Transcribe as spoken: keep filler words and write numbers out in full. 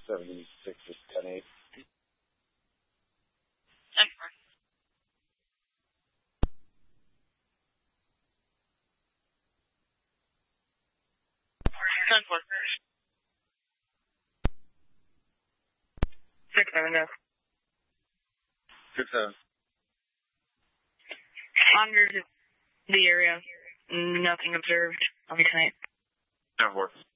seventy-six is ten eight. ten four. ten four. six seven, no. six seven. Monitored the area. Nothing observed on me tonight. ten four.